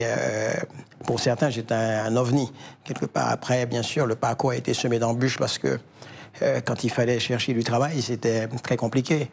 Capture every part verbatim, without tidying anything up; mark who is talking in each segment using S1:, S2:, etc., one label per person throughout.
S1: Euh, pour certains, j'étais un, un ovni, quelque part. Après, bien sûr, le parcours a été semé d'embûches parce que euh, quand il fallait chercher du travail, c'était très compliqué.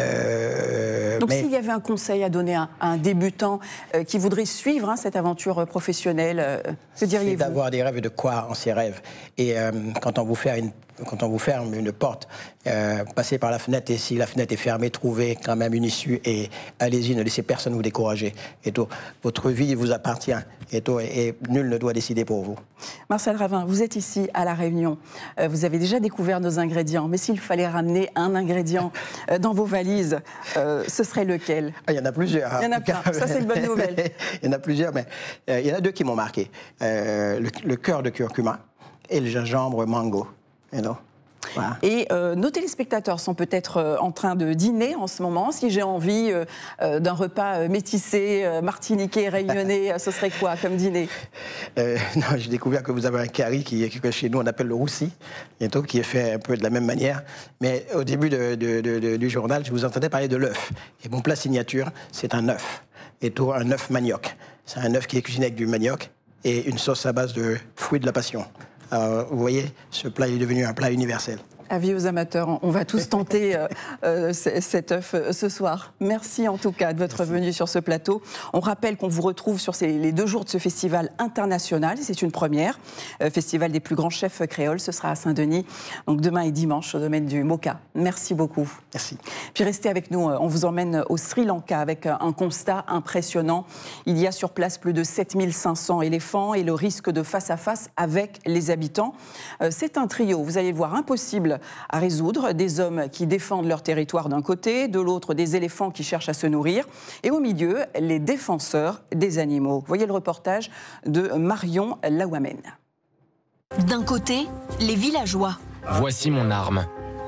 S2: Euh, Donc mais... s'il y avait un conseil à donner à, à un débutant euh, qui voudrait suivre hein, cette aventure professionnelle, euh, que diriez-vous?
S1: C'est d'avoir des rêves et de croire en ses rêves. Et euh, quand on vous fait une Quand on vous ferme une porte, euh, passez par la fenêtre et si la fenêtre est fermée, trouvez quand même une issue et allez-y, ne laissez personne vous décourager. Et tout, votre vie vous appartient et, tout, et, et nul ne doit décider pour vous.
S2: Marcel Ravin, vous êtes ici à La Réunion. Euh, vous avez déjà découvert nos ingrédients, mais s'il fallait ramener un ingrédient euh, dans vos valises, euh, ce serait lequel?
S1: Ah, il y en a plusieurs.
S2: Il y en a plein, ça c'est une bonne nouvelle.
S1: Il y en a plusieurs, mais euh, il y en a deux qui m'ont marqué. Euh, le, le cœur de curcuma et le gingembre mango. Et, non. Voilà.
S2: Et euh, nos téléspectateurs sont peut-être euh, en train de dîner en ce moment. Si j'ai envie euh, euh, d'un repas euh, métissé, euh, martiniquais, réunionnais, euh, ce serait quoi comme dîner?
S1: euh, Non, j'ai découvert que vous avez un curry qui, que chez nous on appelle le roussi, bientôt, qui est fait un peu de la même manière. Mais au début de, de, de, de, du journal, je vous entendais parler de l'œuf. Et mon plat signature, c'est un œuf. Et tout, un œuf manioc. C'est un œuf qui est cuisiné avec du manioc et une sauce à base de fruits de la passion. Alors, vous voyez, ce plat est devenu un plat universel.
S2: Avis aux amateurs, on va tous tenter euh, euh, cet œuf euh, ce soir. Merci en tout cas de votre venue sur ce plateau. On rappelle qu'on vous retrouve sur ces, les deux jours de ce festival international. C'est une première. Euh, festival des plus grands chefs créoles. Ce sera à Saint-Denis, donc demain et dimanche, au domaine du Moka. Merci beaucoup.
S1: Merci.
S2: Puis restez avec nous. On vous emmène au Sri Lanka avec un constat impressionnant. Il y a sur place plus de sept mille cinq cents éléphants et le risque de face à face avec les habitants. Euh, c'est un trio, vous allez le voir, impossible à résoudre, des hommes qui défendent leur territoire d'un côté, de l'autre des éléphants qui cherchent à se nourrir, et au milieu, les défenseurs des animaux. Voyez le reportage de Marion Laouamène.
S3: D'un côté, les villageois.
S4: Voici mon arme.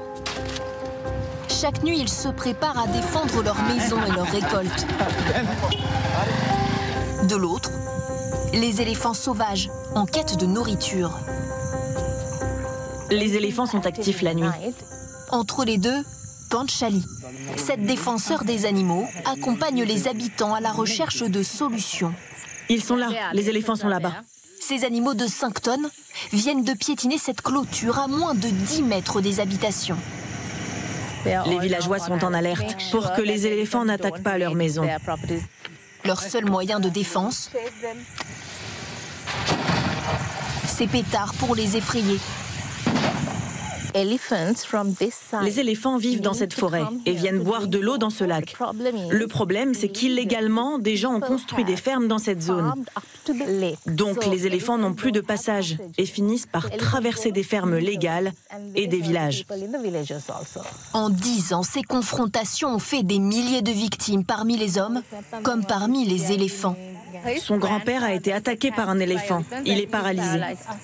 S3: Chaque nuit, ils se préparent à défendre leur maison et leur récolte. De l'autre, les éléphants sauvages en quête de nourriture.
S5: Les éléphants sont actifs la nuit.
S3: Entre les deux, Panchali. Cette défenseur des animaux accompagne les habitants à la recherche de solutions.
S5: Ils sont là, les éléphants sont là-bas.
S3: Ces animaux de cinq tonnes viennent de piétiner cette clôture à moins de dix mètres des habitations.
S5: Les villageois sont en alerte pour que les éléphants n'attaquent pas leur maison.
S3: Leur seul moyen de défense, c'est pétards pour les effrayer.
S5: Les éléphants vivent dans cette forêt et viennent boire de l'eau dans ce lac. Le problème, c'est qu'illégalement, des gens ont construit des fermes dans cette zone. Donc les éléphants n'ont plus de passage et finissent par traverser des fermes légales et des villages.
S3: En dix ans, ces confrontations ont fait des milliers de victimes parmi les hommes comme parmi les éléphants.
S5: Son grand-père a été attaqué par un éléphant. Il est paralysé.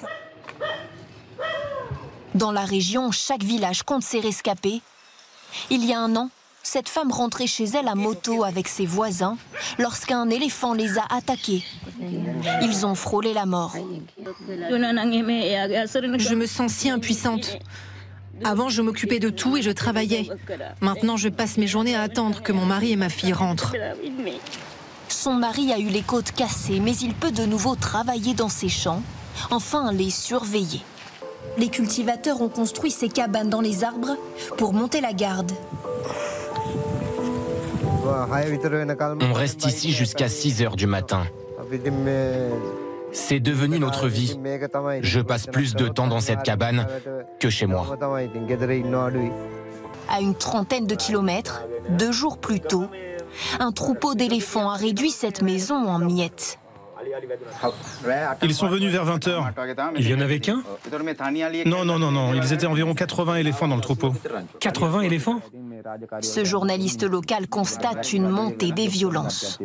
S3: Dans la région, chaque village compte ses rescapés. Il y a un an, cette femme rentrait chez elle à moto avec ses voisins lorsqu'un éléphant les a attaqués. Ils ont frôlé la mort.
S6: Je me sens si impuissante. Avant, je m'occupais de tout et je travaillais. Maintenant, je passe mes journées à attendre que mon mari et ma fille rentrent.
S3: Son mari a eu les côtes cassées, mais il peut de nouveau travailler dans ses champs, enfin les surveiller. Les cultivateurs ont construit ces cabanes dans les arbres pour monter la garde.
S4: On reste ici jusqu'à six heures du matin. C'est devenu notre vie. Je passe plus de temps dans cette cabane que chez moi.
S3: À une trentaine de kilomètres, deux jours plus tôt, un troupeau d'éléphants a réduit cette maison en miettes.
S7: Ils sont venus vers vingt heures.
S8: Il y en avait qu'un?
S7: Non, non, non, non. Ils étaient environ quatre-vingts éléphants dans le troupeau.
S8: quatre-vingts éléphants?
S3: Ce journaliste local constate une montée des violences.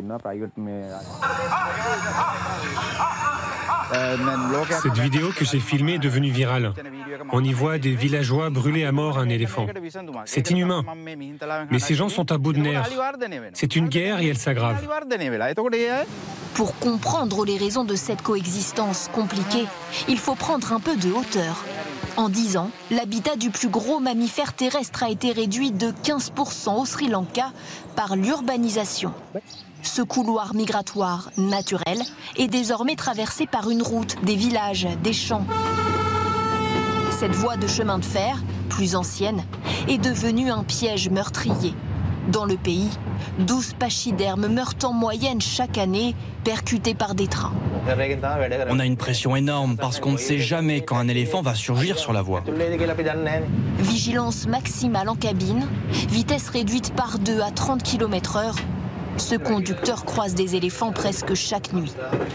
S8: Cette vidéo que j'ai filmée est devenue virale. On y voit des villageois brûler à mort un éléphant. C'est inhumain. Mais ces gens sont à bout de nerfs. C'est une guerre et elle s'aggrave.
S3: Pour comprendre les raisons de cette coexistence compliquée, il faut prendre un peu de hauteur. En dix ans, l'habitat du plus gros mammifère terrestre a été réduit de quinze pour cent au Sri Lanka par l'urbanisation. Ce couloir migratoire naturel est désormais traversé par une route, des villages, des champs. Cette voie de chemin de fer, plus ancienne, est devenue un piège meurtrier. Dans le pays, douze pachydermes meurent en moyenne chaque année, percutés par des trains.
S9: On a une pression énorme parce qu'on ne sait jamais quand un éléphant va surgir sur la voie.
S3: Vigilance maximale en cabine, vitesse réduite par deux à trente kilomètres heure. Ce conducteur croise des éléphants presque chaque nuit.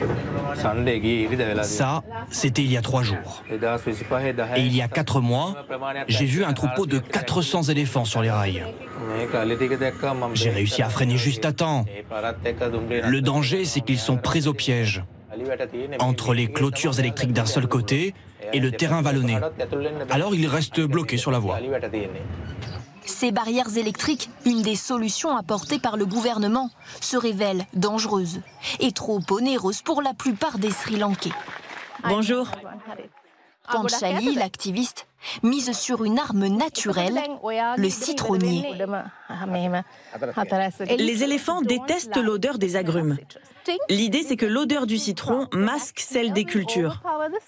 S9: Ça, c'était il y a trois jours. Et il y a quatre mois, j'ai vu un troupeau de quatre cents éléphants sur les rails. J'ai réussi à freiner juste à temps. Le danger, c'est qu'ils sont pris au piège, entre les clôtures électriques d'un seul côté et le terrain vallonné. Alors ils restent bloqués sur la voie.
S3: Ces barrières électriques, une des solutions apportées par le gouvernement, se révèlent dangereuses et trop onéreuses pour la plupart des Sri Lankais.
S5: Bonjour.
S3: Panchali, l'activiste, mise sur une arme naturelle, le citronnier.
S5: Les éléphants détestent l'odeur des agrumes. L'idée, c'est que l'odeur du citron masque celle des cultures.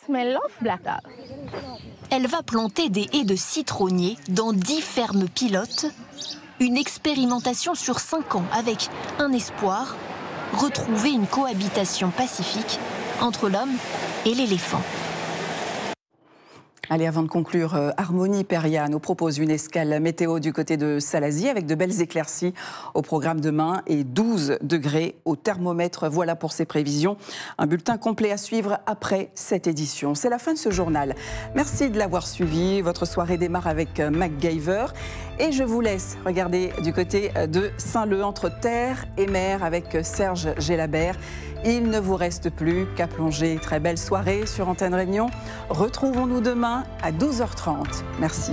S3: Elle va planter des haies de citronniers dans dix fermes pilotes. Une expérimentation sur cinq ans avec un espoir, retrouver une cohabitation pacifique entre l'homme et l'éléphant.
S2: Allez, avant de conclure, euh, Harmonie Peria nous propose une escale météo du côté de Salazie avec de belles éclaircies au programme demain et douze degrés au thermomètre. Voilà pour ces prévisions. Un bulletin complet à suivre après cette édition. C'est la fin de ce journal. Merci de l'avoir suivi. Votre soirée démarre avec MacGyver. Et je vous laisse regarder du côté de Saint-Leu, entre terre et mer, avec Serge Gélabert. Il ne vous reste plus qu'à plonger. Très belle soirée sur Antenne Réunion. Retrouvons-nous demain à douze heures trente. Merci.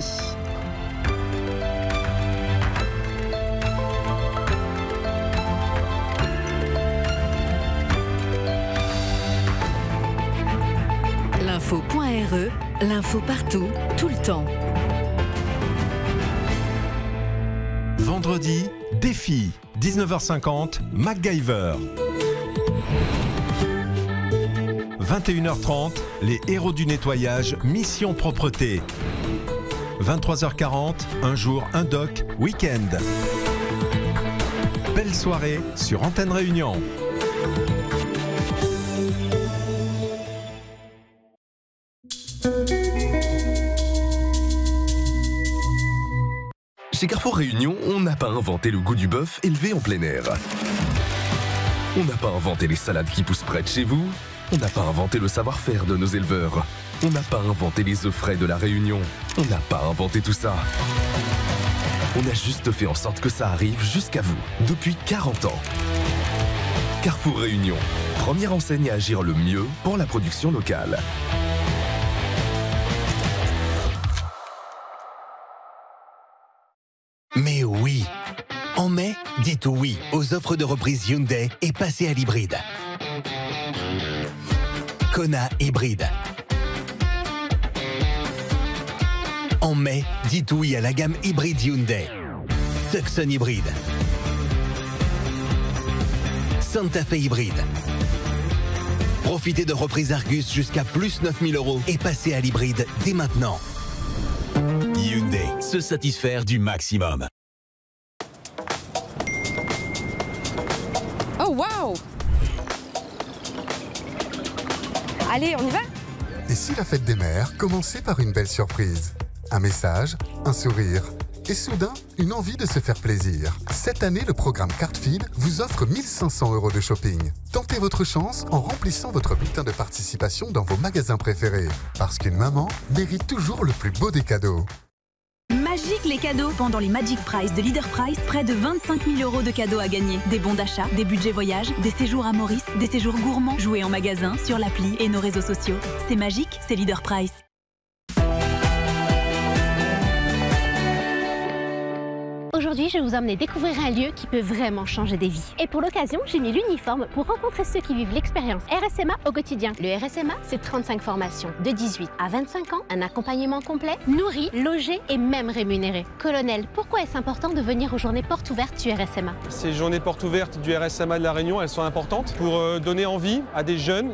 S10: L'info.re, l'info partout, tout le temps.
S11: Vendredi, défi, dix-neuf heures cinquante, MacGyver. vingt et une heures trente, les héros du nettoyage, mission propreté. vingt-trois heures quarante, un jour, un doc, week-end. Belle soirée sur Antenne Réunion.
S12: Chez Carrefour Réunion, on n'a pas inventé le goût du bœuf élevé en plein air. On n'a pas inventé les salades qui poussent près de chez vous. On n'a pas inventé le savoir-faire de nos éleveurs. On n'a pas inventé les œufs frais de la Réunion. On n'a pas inventé tout ça. On a juste fait en sorte que ça arrive jusqu'à vous, depuis quarante ans. Carrefour Réunion, première enseigne à agir le mieux pour la production locale.
S13: Mais oui, en mai, dites oui aux offres de reprise Hyundai et passez à l'hybride. Kona hybride. En mai, dites oui à la gamme hybride Hyundai. Tucson hybride. Santa Fe hybride. Profitez de reprise Argus jusqu'à plus neuf mille euros et passez à l'hybride dès maintenant. Hyundai, se satisfaire du maximum.
S14: Oh wow! Allez, on y va?
S15: Et si la fête des mères commençait par une belle surprise? Un message, un sourire, et soudain, une envie de se faire plaisir. Cette année, le programme CardFeed vous offre mille cinq cents euros de shopping. Tentez votre chance en remplissant votre bulletin de participation dans vos magasins préférés. Parce qu'une maman mérite toujours le plus beau des cadeaux.
S16: Magique les cadeaux. Pendant les Magic Prize de Leader Price, près de vingt-cinq mille euros de cadeaux à gagner. Des bons d'achat, des budgets voyage, des séjours à Maurice, des séjours gourmands. Joués en magasin, sur l'appli et nos réseaux sociaux. C'est magique, c'est Leader Price.
S17: Aujourd'hui, Aujourd'hui, je vais vous emmener découvrir un lieu qui peut vraiment changer des vies. Et pour l'occasion, j'ai mis l'uniforme pour rencontrer ceux qui vivent l'expérience R S M A au quotidien. Le R S M A, c'est trente-cinq formations de dix-huit à vingt-cinq ans, un accompagnement complet, nourri, logé et même rémunéré. Colonel, pourquoi est-ce important de venir aux journées portes ouvertes du R S M A?
S18: Ces journées portes ouvertes du R S M A de La Réunion, elles sont importantes pour donner envie à des jeunes